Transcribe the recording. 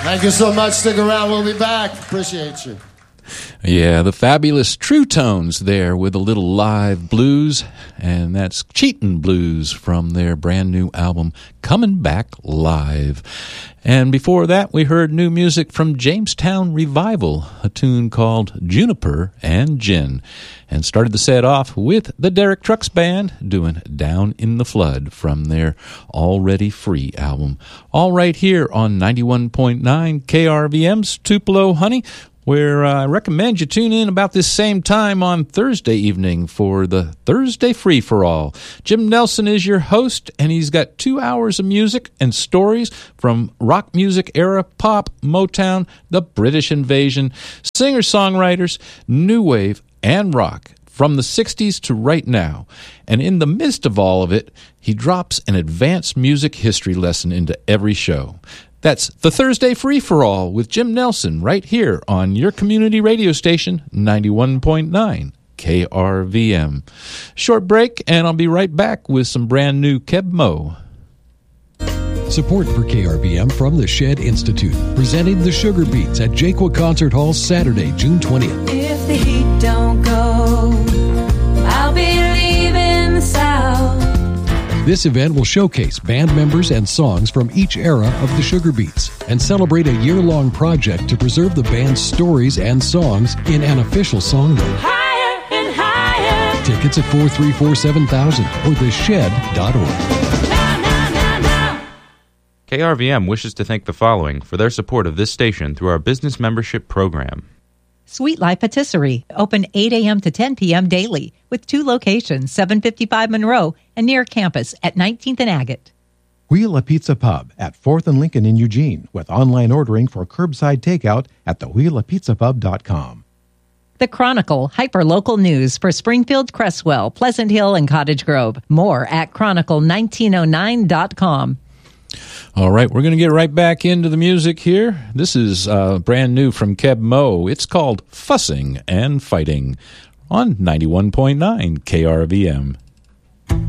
Thank you so much. Stick around. We'll be back. Appreciate you. Yeah, the fabulous True Tones there with a little live blues, and that's Cheatin' Blues from their brand new album, Coming Back Live. And before that, we heard new music from Jamestown Revival, a tune called Juniper and Gin, and started the set off with the Derek Trucks Band doing Down in the Flood from their Already Free album. All right here on 91.9 KRVM's Tupelo Honey, where I recommend you tune in about this same time on Thursday evening for the Thursday Free-for-All. Jim Nelson is your host, and he's got 2 hours of music and stories from rock music era, pop, Motown, the British Invasion, singer-songwriters, new wave, and rock from the 60s to right now. And in the midst of all of it, he drops an advanced music history lesson into every show. That's the Thursday Free-for-All with Jim Nelson right here on your community radio station, 91.9 KRVM. Short break, and I'll be right back with some brand new Keb Mo. Support for KRVM from the Shed Institute, presenting the Sugar Beats at Jaquia Concert Hall Saturday, June 20th. If the heat don't go, I'll be leaving the South. This event will showcase band members and songs from each era of the Sugar Beats and celebrate a year-long project to preserve the band's stories and songs in an official songbook. Higher and higher. Tickets at 434-7000 or theshed.org. Now. KRVM wishes to thank the following for their support of this station through our business membership program. Sweet Life Patisserie, open 8 a.m. to 10 p.m. daily, with 2 locations, 755 Monroe and near campus at 19th and Agate. Wheela Pizza Pub at 4th and Lincoln in Eugene, with online ordering for curbside takeout at thewheelapizzapub.com. The Chronicle, hyper-local news for Springfield, Cresswell, Pleasant Hill, and Cottage Grove. More at chronicle1909.com. All right, we're going to get right back into the music here. This is brand new from Keb Mo. It's called Fussing and Fighting on 91.9 KRVM.